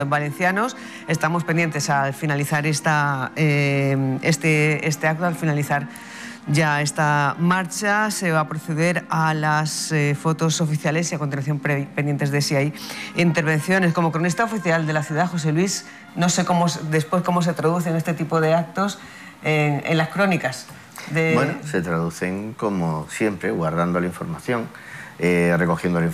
valencianos. Estamos pendientes al finalizar este acto, al finalizar ya esta marcha. Se va a proceder a las fotos oficiales y a continuación pendientes de si hay intervenciones. Como cronista oficial de la ciudad, José Luis, no sé cómo se traducen este tipo de actos en las crónicas. Bueno, se traducen como siempre, guardando la información, recogiendo la información.